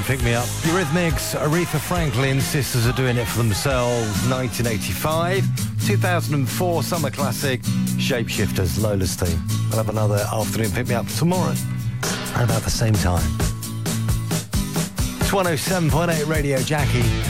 Pick Me Up. Eurythmics, Aretha Franklin, Sisters Are Doing It For Themselves, 1985. 2004 summer classic, Shapeshifters, Lola's theme. We'll have another afternoon Pick Me Up tomorrow at about the same time. It's 107.8 Radio Jackie.